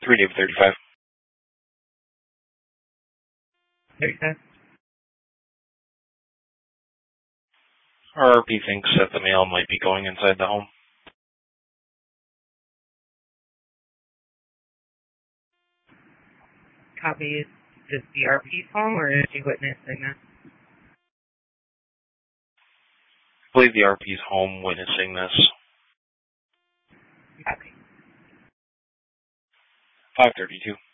3 David 35. 35. RRP thinks that the mail might be going inside the home. Copy. Is this the RP's home, or is she witnessing this? I believe the RP's home witnessing this. Copy. 532.